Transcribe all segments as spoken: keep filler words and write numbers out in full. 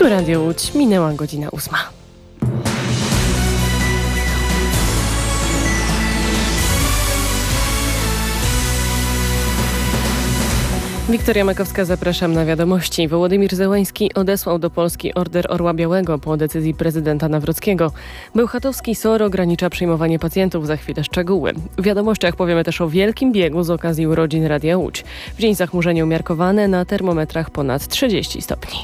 Tu Radio Łódź, minęła godzina ósma. Wiktoria Makowska, zapraszam na wiadomości. Wołodymir Zełański odesłał do Polski Order Orła Białego po decyzji prezydenta Nawrockiego. Bełchatowski S O R ogranicza przyjmowanie pacjentów, za chwilę szczegóły. W wiadomościach powiemy też o wielkim biegu z okazji urodzin Radia Łódź. W dzień zachmurzenie umiarkowane, na termometrach ponad trzydzieści stopni.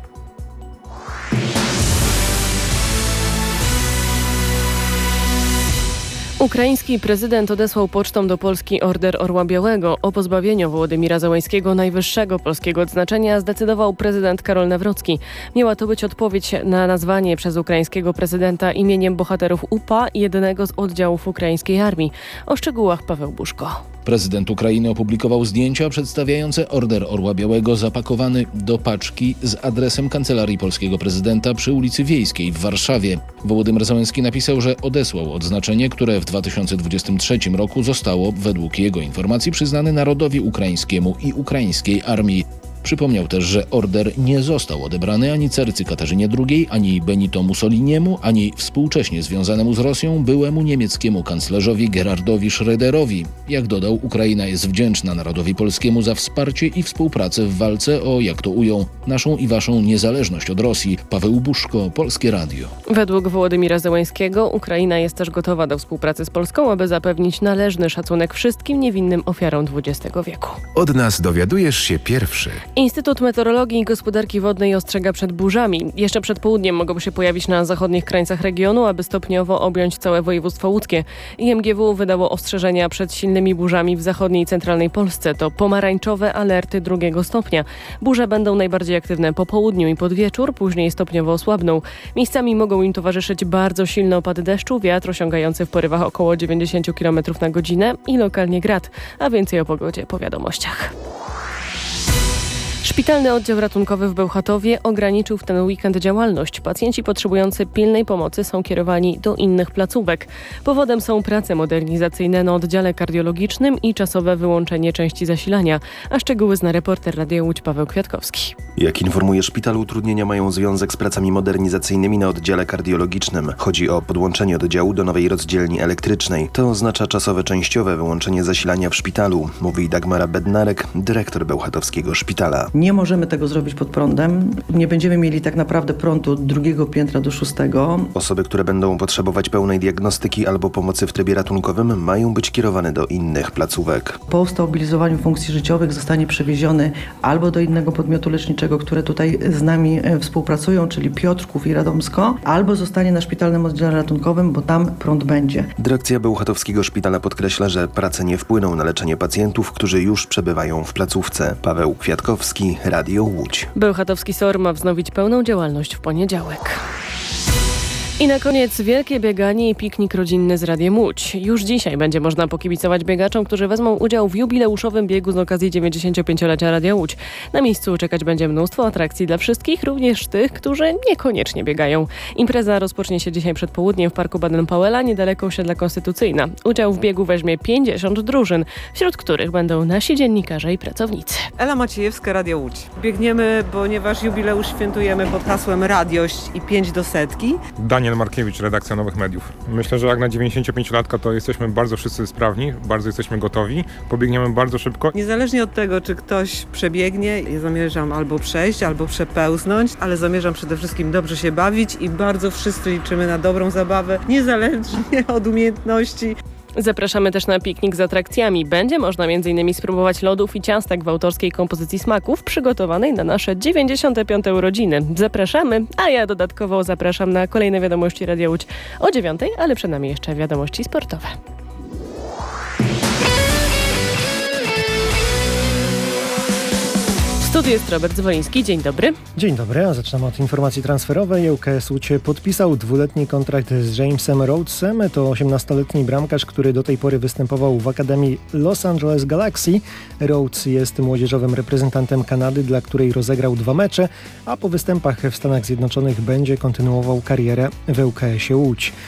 Ukraiński prezydent odesłał pocztą do Polski Order Orła Białego. O pozbawieniu Wołodymira Zełańskiego najwyższego polskiego odznaczenia zdecydował prezydent Karol Nawrocki. Miała to być odpowiedź na nazwanie przez ukraińskiego prezydenta imieniem bohaterów U P A jednego z oddziałów ukraińskiej armii. O szczegółach Paweł Buszko. Prezydent Ukrainy opublikował zdjęcia przedstawiające Order Orła Białego zapakowany do paczki z adresem kancelarii polskiego prezydenta przy ulicy Wiejskiej w Warszawie. Wołodymyr Zełański napisał, że odesłał odznaczenie, które w dwa tysiące dwudziestym trzecim roku zostało, według jego informacji, przyznane narodowi ukraińskiemu i ukraińskiej armii. Przypomniał też, że order nie został odebrany ani carycy Katarzynie drugiej, ani Benito Mussoliniemu, ani współcześnie związanemu z Rosją byłemu niemieckiemu kanclerzowi Gerhardowi Schröderowi. Jak dodał, Ukraina jest wdzięczna narodowi polskiemu za wsparcie i współpracę w walce o, jak to ujął, naszą i waszą niezależność od Rosji. Paweł Buszko, Polskie Radio. Według Wołodymira Zełańskiego Ukraina jest też gotowa do współpracy z Polską, aby zapewnić należny szacunek wszystkim niewinnym ofiarom dwudziestego wieku. Od nas dowiadujesz się pierwszy. Instytut Meteorologii i Gospodarki Wodnej ostrzega przed burzami. Jeszcze przed południem mogą się pojawić na zachodnich krańcach regionu, aby stopniowo objąć całe województwo łódzkie. I M G W wydało ostrzeżenia przed silnymi burzami w zachodniej i centralnej Polsce. To pomarańczowe alerty drugiego stopnia. Burze będą najbardziej aktywne po południu i pod wieczór, później stopniowo osłabną. Miejscami mogą im towarzyszyć bardzo silne opady deszczu, wiatr osiągający w porywach około dziewięćdziesiąt kilometrów na godzinę i lokalnie grad. A więcej o pogodzie po wiadomościach. Szpitalny oddział ratunkowy w Bełchatowie ograniczył w ten weekend działalność. Pacjenci potrzebujący pilnej pomocy są kierowani do innych placówek. Powodem są prace modernizacyjne na oddziale kardiologicznym i czasowe wyłączenie części zasilania. A szczegóły zna reporter Radia Łódź Paweł Kwiatkowski. Jak informuje szpital, utrudnienia mają związek z pracami modernizacyjnymi na oddziale kardiologicznym. Chodzi o podłączenie oddziału do nowej rozdzielni elektrycznej. To oznacza czasowe częściowe wyłączenie zasilania w szpitalu, mówi Dagmara Bednarek, dyrektor bełchatowskiego szpitala. Nie możemy tego zrobić pod prądem. Nie będziemy mieli tak naprawdę prądu od drugiego piętra do szóstego. Osoby, które będą potrzebować pełnej diagnostyki albo pomocy w trybie ratunkowym, mają być kierowane do innych placówek. Po ustabilizowaniu funkcji życiowych zostanie przewieziony albo do innego podmiotu leczniczego, które tutaj z nami współpracują, czyli Piotrków i Radomsko, albo zostanie na szpitalnym oddziale ratunkowym, bo tam prąd będzie. Dyrekcja bełchatowskiego szpitala podkreśla, że prace nie wpłyną na leczenie pacjentów, którzy już przebywają w placówce. Paweł Kwiatkowski, Radio Łódź. Bełchatowski S O R ma wznowić pełną działalność w poniedziałek. I na koniec wielkie bieganie i piknik rodzinny z Radiem Łódź. Już dzisiaj będzie można pokibicować biegaczom, którzy wezmą udział w jubileuszowym biegu z okazji dziewięćdziesięciopięciolecia Radia Łódź. Na miejscu czekać będzie mnóstwo atrakcji dla wszystkich, również tych, którzy niekoniecznie biegają. Impreza rozpocznie się dzisiaj przed południem w Parku Baden-Powella, niedaleko osiedla Konstytucyjna. Udział w biegu weźmie pięćdziesiąt drużyn, wśród których będą nasi dziennikarze i pracownicy. Ela Maciejewska, Radio Łódź. Biegniemy, ponieważ jubileusz świętujemy pod hasłem Radiość i pięć do setki. Daniel Markiewicz, redakcja Nowych Mediów. Myślę, że jak na dziewięćdziesięciopięciolatka to jesteśmy bardzo wszyscy sprawni, bardzo jesteśmy gotowi, pobiegniemy bardzo szybko. Niezależnie od tego, czy ktoś przebiegnie, ja zamierzam albo przejść, albo przepełznąć, ale zamierzam przede wszystkim dobrze się bawić i bardzo wszyscy liczymy na dobrą zabawę, niezależnie od umiejętności. Zapraszamy też na piknik z atrakcjami. Będzie można między innymi spróbować lodów i ciastek w autorskiej kompozycji smaków przygotowanej na nasze dziewięćdziesiąte piąte urodziny. Zapraszamy, a ja dodatkowo zapraszam na kolejne wiadomości Radia Łódź o dziewiątej, ale przed nami jeszcze wiadomości sportowe. W studiu jest Robert Zwoliński. Dzień dobry. Dzień dobry, a zaczynamy od informacji transferowej. ŁKS Łódź podpisał dwuletni kontrakt z Jamesem Rhodesem. To osiemnastoletni bramkarz, który do tej pory występował w Akademii Los Angeles Galaxy. Rhodes jest młodzieżowym reprezentantem Kanady, dla której rozegrał dwa mecze, a po występach w Stanach Zjednoczonych będzie kontynuował karierę w ŁKS-ie Łódź.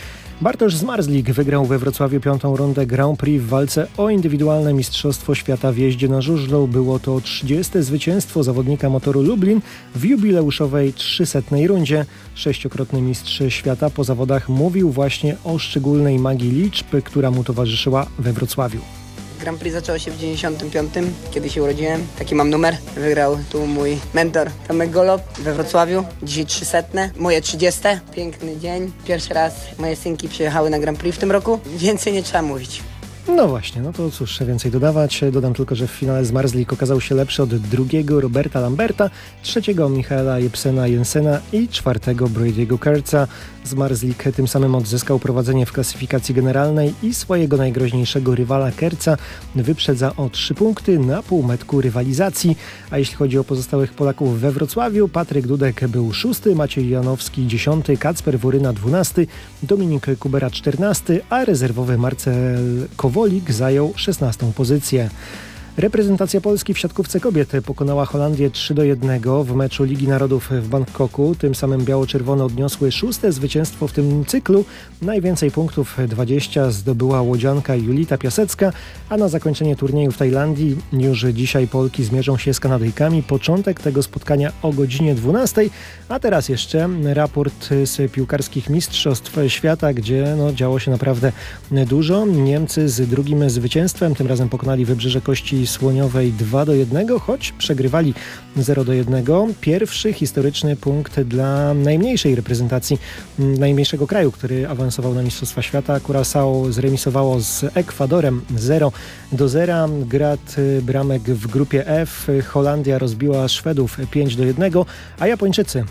Bartosz Zmarzlik wygrał we Wrocławiu piątą rundę Grand Prix w walce o indywidualne Mistrzostwo Świata w jeździe na żużlu. Było to trzydzieste zwycięstwo zawodnika Motoru Lublin w jubileuszowej trzysetnej rundzie. Sześciokrotny mistrz świata po zawodach mówił właśnie o szczególnej magii liczb, która mu towarzyszyła we Wrocławiu. Grand Prix zaczęło się w dziewięćdziesiątym piątym, kiedy się urodziłem. Taki mam numer. Wygrał tu mój mentor Tomek Golob we Wrocławiu. Dzisiaj trzysetne, moje trzydzieste. Piękny dzień. Pierwszy raz moje synki przyjechały na Grand Prix w tym roku. Więcej nie trzeba mówić. No właśnie, no to cóż, więcej dodawać. Dodam tylko, że w finale Zmarzlik okazał się lepszy od drugiego Roberta Lamberta, trzeciego Michaela Jepsena Jensena i czwartego Brady'ego Kurtza. Zmarzlik tym samym odzyskał prowadzenie w klasyfikacji generalnej i swojego najgroźniejszego rywala Kurtza wyprzedza o trzy punkty na półmetku rywalizacji. A jeśli chodzi o pozostałych Polaków we Wrocławiu, Patryk Dudek był szósty, Maciej Janowski dziesiąty, Kacper Woryna dwunasty, Dominik Kubera czternasty, a rezerwowy Marcel Kowolik zajął szesnastą pozycję. Reprezentacja Polski w siatkówce kobiet pokonała Holandię trzy do jednego w meczu Ligi Narodów w Bangkoku. Tym samym biało-czerwone odniosły szóste zwycięstwo w tym cyklu. Najwięcej punktów, dwadzieścia, zdobyła łodzianka Julita Piasecka, a na zakończenie turnieju w Tajlandii już dzisiaj Polki zmierzą się z Kanadyjkami. Początek tego spotkania o godzinie dwunastej, a teraz jeszcze raport z piłkarskich mistrzostw świata, gdzie no, działo się naprawdę dużo. Niemcy z drugim zwycięstwem, tym razem pokonali Wybrzeże Kości Słoniowej dwa do jednego, choć przegrywali zero do jednego. Pierwszy historyczny punkt dla najmniejszej reprezentacji, najmniejszego kraju, który awansował na Mistrzostwa Świata. Curaçao zremisowało z Ekwadorem zero do zera. Grad bramek w grupie F. Holandia rozbiła Szwedów pięć do jednego, a Japończycy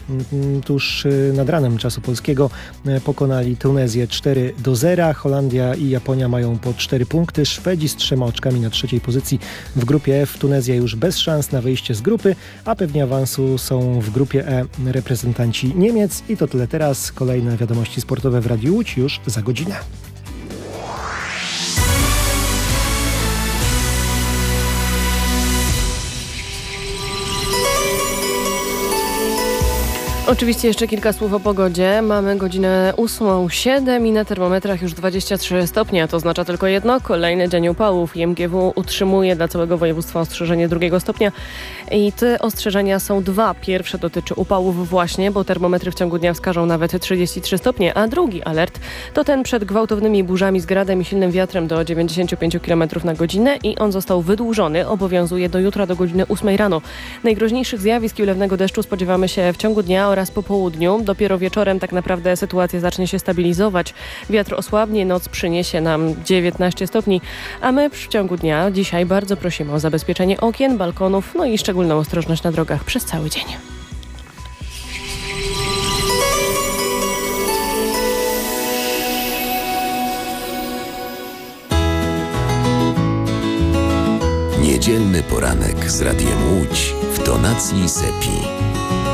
tuż nad ranem czasu polskiego pokonali Tunezję cztery do zera. Holandia i Japonia mają po cztery punkty. Szwedzi z trzema oczkami na trzeciej pozycji w grupie F. Tunezja już bez szans na wyjście z grupy, a pewnie awansu są w grupie E reprezentanci Niemiec. I to tyle teraz. Kolejne wiadomości sportowe w Radiu Łódź już za godzinę. Oczywiście jeszcze kilka słów o pogodzie. Mamy godzinę ósmą siedem i na termometrach już dwadzieścia trzy stopnie. To oznacza tylko jedno, kolejny dzień upałów. I M G W utrzymuje dla całego województwa ostrzeżenie drugiego stopnia. I te ostrzeżenia są dwa. Pierwsze dotyczy upałów właśnie, bo termometry w ciągu dnia wskażą nawet trzydzieści trzy stopnie, a drugi alert to ten przed gwałtownymi burzami z gradem i silnym wiatrem do dziewięćdziesiąt pięć kilometrów na godzinę i on został wydłużony. Obowiązuje do jutra do godziny ósmej rano. Najgroźniejszych zjawisk i ulewnego deszczu spodziewamy się w ciągu dnia oraz po południu. Dopiero wieczorem tak naprawdę sytuacja zacznie się stabilizować. Wiatr osłabnie, noc przyniesie nam dziewiętnaście stopni, a my w ciągu dnia dzisiaj bardzo prosimy o zabezpieczenie okien, balkonów, no i szczególną ostrożność na drogach przez cały dzień. Niedzielny poranek z Radiem Łódź w tonacji Sepi.